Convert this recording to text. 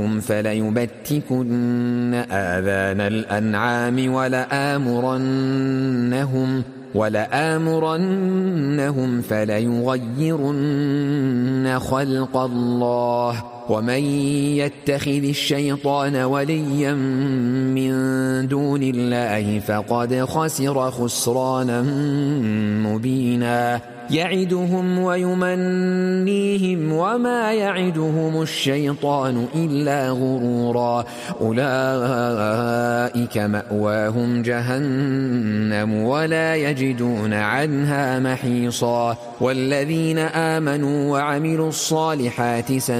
فليبتكن آذان الأنعام ولآمرنهم فليغيرن خلق الله ومن يتخذ الشيطان وليا من دون الله فقد خسر خسرانا مبينا يعدهم ويمنيهم وما يعدهم الشيطان إلا غرورا أولئك مأواهم جهنم ولا يجدون عنها محيصا والذين آمنوا وعملوا الصالحات